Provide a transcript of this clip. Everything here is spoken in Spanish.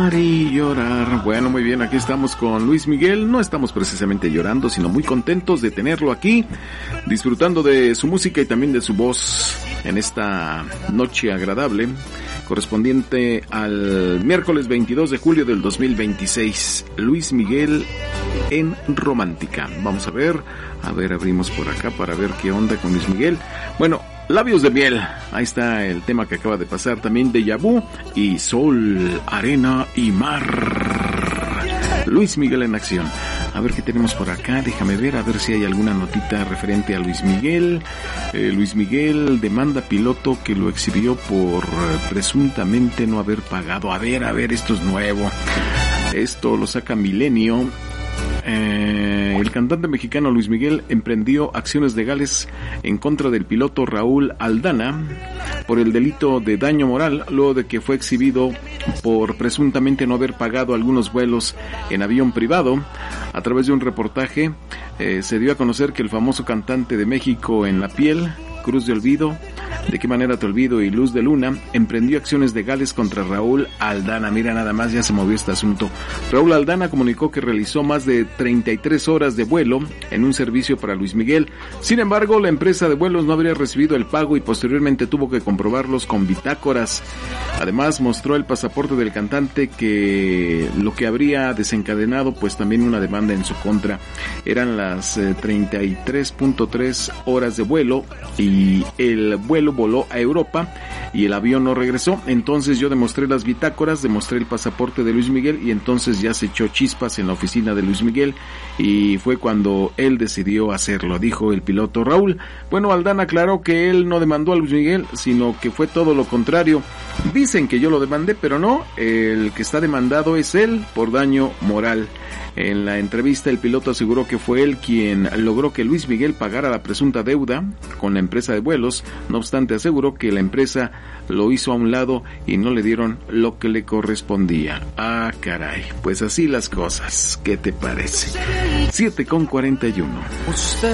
llorar y llorar. Bueno, muy bien, aquí estamos con Luis Miguel. No estamos precisamente llorando, sino muy contentos de tenerlo aquí, disfrutando de su música y también de su voz en esta noche agradable, correspondiente al miércoles 22 de julio del 2026. Luis Miguel en Romántica. Vamos a ver, abrimos por acá para ver qué onda con Luis Miguel. Bueno, Labios de Miel, ahí está el tema que acaba de pasar, también Déjà Vu y Sol, Arena y Mar. Luis Miguel en acción. A ver qué tenemos por acá, déjame ver, a ver si hay alguna notita referente a Luis Miguel. Luis Miguel demanda piloto que lo exhibió por presuntamente no haber pagado. A ver, esto es nuevo. Esto lo saca Milenio. El cantante mexicano Luis Miguel emprendió acciones legales en contra del piloto Raúl Aldana por el delito de daño moral, luego de que fue exhibido por presuntamente no haber pagado algunos vuelos en avión privado. A través de un reportaje se dio a conocer que el famoso cantante de México en la piel, Cruz de Olvido, De qué manera te olvido y Luz de Luna, emprendió acciones legales contra Raúl Aldana. Mira, nada más, ya se movió este asunto. Raúl Aldana comunicó que realizó más de 33 horas de vuelo en un servicio para Luis Miguel. Sin embargo, la empresa de vuelos no habría recibido el pago y posteriormente tuvo que comprobarlos con bitácoras. Además, mostró el pasaporte del cantante, que lo que habría desencadenado pues también una demanda en su contra. Eran las 33.3 horas de vuelo y el vuelo voló a Europa y el avión no regresó. Entonces yo demostré las bitácoras, demostré el pasaporte de Luis Miguel y entonces ya se echó chispas en la oficina de Luis Miguel y fue cuando él decidió hacerlo, dijo el piloto Raúl. Bueno, Aldana aclaró que él no demandó a Luis Miguel, sino que fue todo lo contrario. Dicen que yo lo demandé, pero no, el que está demandado es él por daño moral. En la entrevista, el piloto aseguró que fue él quien logró que Luis Miguel pagara la presunta deuda con la empresa de vuelos. No obstante, aseguró que la empresa lo hizo a un lado y no le dieron lo que le correspondía. Ah, caray, pues así las cosas. ¿Qué te parece? 7:41.